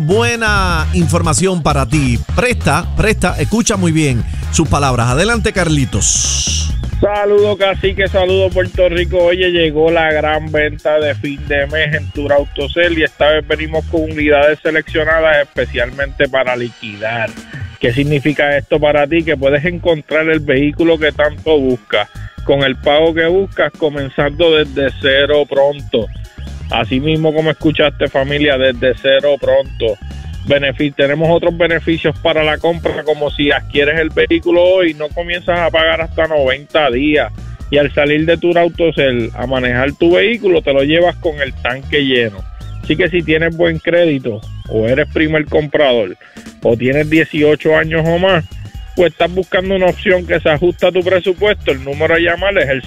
buena información para ti. Presta, escucha muy bien sus palabras. Adelante, Carlitos. Saludos, cacique, saludos, Puerto Rico. Oye, llegó la gran venta de fin de mes en Tour Autocel y esta vez venimos con unidades seleccionadas especialmente para liquidar. ¿Qué significa esto para ti? Que puedes encontrar el vehículo que tanto buscas, con el pago que buscas, comenzando desde cero pronto. Así mismo como escuchaste, familia, desde cero pronto. Tenemos otros beneficios para la compra, como si adquieres el vehículo hoy, no comienzas a pagar hasta 90 días. Y al salir de Tour Autocel a manejar tu vehículo, te lo llevas con el tanque lleno. Así que si tienes buen crédito, o eres primer comprador, o tienes 18 años o más, pues estás buscando una opción que se ajusta a tu presupuesto. El número a llamar es el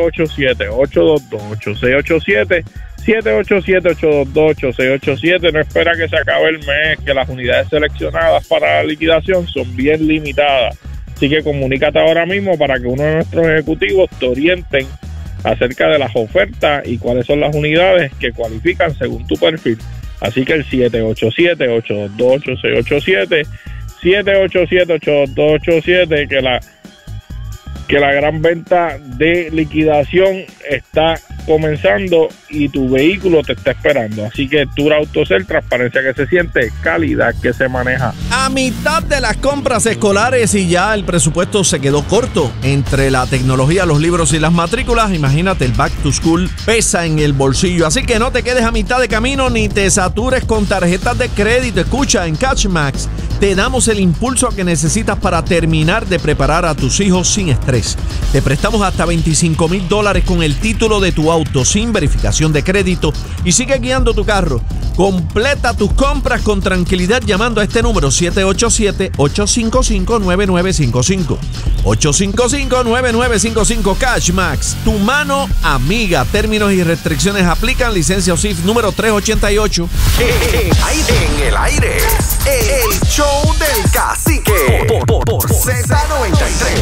787-822-8687, 787-822-8687. No espera que se acabe el mes, que las unidades seleccionadas para la liquidación son bien limitadas. Así que comunícate ahora mismo para que uno de nuestros ejecutivos te orienten acerca de las ofertas y cuáles son las unidades que cualifican según tu perfil. Así que el 787-822-8687, 787-822-8687, que la gran venta de liquidación está comenzando y tu vehículo te está esperando. Así que Tour Autocel, transparencia que se siente, calidad que se maneja. A mitad de las compras escolares y ya el presupuesto se quedó corto entre la tecnología, los libros y las matrículas. Imagínate, el Back to School pesa en el bolsillo. Así que no te quedes a mitad de camino ni te satures con tarjetas de crédito. Escucha, en CashMax te damos el impulso que necesitas para terminar de preparar a tus hijos sin estrés. Te prestamos hasta $25,000 con el título de tu auto sin verificación de crédito y sigue guiando tu carro. Completa tus compras con tranquilidad llamando a este número 787-855-9955. 855-9955. CashMax, tu mano amiga. Términos y restricciones aplican. Licencia OSIF número 388. En el aire, el show del cacique por Z93.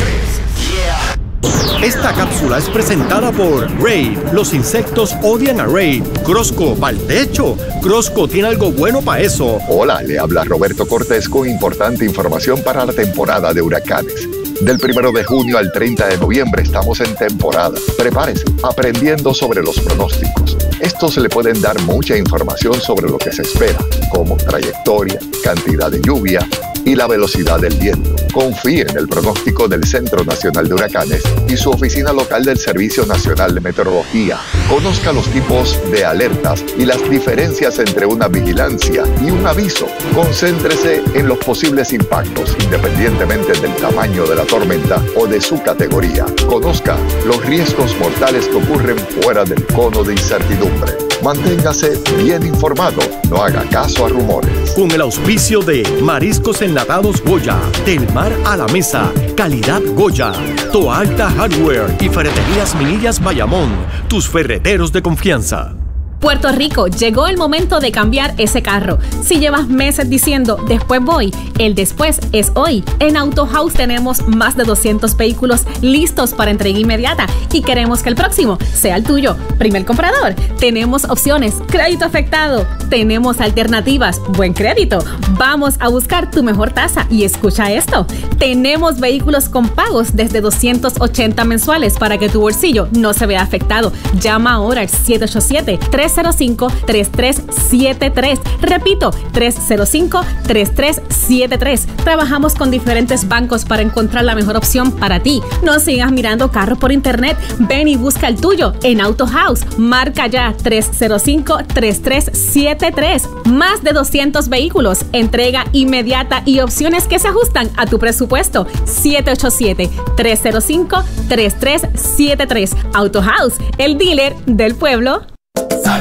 Esta cápsula es presentada por Raid. Los insectos odian a Raid. Crosco, pa'l techo. Crosco tiene algo bueno para eso. Hola, le habla Roberto Cortés con importante información para la temporada de huracanes. Del 1 de junio al 30 de noviembre estamos en temporada. Prepárese, aprendiendo sobre los pronósticos. Estos le pueden dar mucha información sobre lo que se espera, como trayectoria, cantidad de lluvia y la velocidad del viento. Confíe en el pronóstico del Centro Nacional de Huracanes y su oficina local del Servicio Nacional de Meteorología. Conozca los tipos de alertas y las diferencias entre una vigilancia y un aviso. Concéntrese en los posibles impactos, independientemente del tamaño de la tormenta o de su categoría. Conozca los riesgos mortales que ocurren fuera del cono de incertidumbre. Manténgase bien informado, no haga caso a rumores. Con el auspicio de Mariscos Enlatados Goya, del mar a la mesa, calidad Goya, Toa Alta Hardware y Ferreterías Minillas Bayamón, tus ferreteros de confianza. Puerto Rico, llegó el momento de cambiar ese carro. Si llevas meses diciendo, después voy, el después es hoy. En Auto House tenemos más de 200 vehículos listos para entrega inmediata y queremos que el próximo sea el tuyo. Primer comprador, tenemos opciones, crédito afectado, tenemos alternativas, buen crédito. Vamos a buscar tu mejor tasa y escucha esto. Tenemos vehículos con pagos desde 280 mensuales para que tu bolsillo no se vea afectado. Llama ahora al 787-305-3373. Repito, 305-3373. Trabajamos con diferentes bancos para encontrar la mejor opción para ti. No sigas mirando carros por internet. Ven y busca el tuyo en Auto House. Marca ya 305-3373. Más de 200 vehículos, entrega inmediata y opciones que se ajustan a tu presupuesto. 787-305-3373. Auto House, el dealer del pueblo.